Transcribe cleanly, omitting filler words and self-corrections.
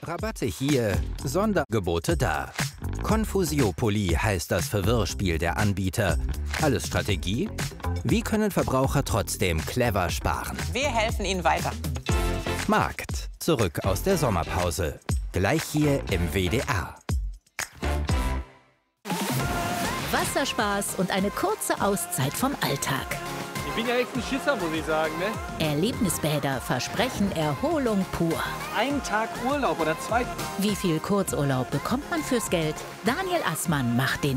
Rabatte hier, Sondergebote da. Confusiopoly heißt das Verwirrspiel der Anbieter. Alles Strategie? Wie können Verbraucher trotzdem clever sparen? Wir helfen Ihnen weiter. Markt. Zurück aus der Sommerpause. Gleich hier im WDR. Wasserspaß und eine kurze Auszeit vom Alltag. Ich bin ja echt ein Schisser, muss ich sagen, ne? Erlebnisbäder versprechen Erholung pur. Einen Tag Urlaub oder 2. Wie viel Kurzurlaub bekommt man fürs Geld? Daniel Assmann macht den